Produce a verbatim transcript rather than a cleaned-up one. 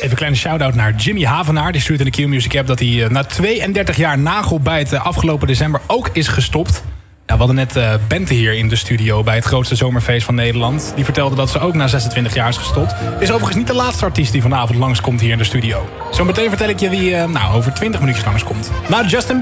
Even een kleine shout-out naar Jimmy Havenaar. Die stuurt in de Q-Music app dat hij uh, na tweeëndertig jaar nagelbijten afgelopen december ook is gestopt. Ja, we hadden net uh, Bente hier in de studio bij het grootste zomerfeest van Nederland. Die vertelde dat ze ook na zesentwintig jaar is gestopt. Is overigens niet de laatste artiest die vanavond langskomt hier in de studio. Zometeen vertel ik je wie uh, nou, over twintig minuutjes langskomt. Na Justin Bieber.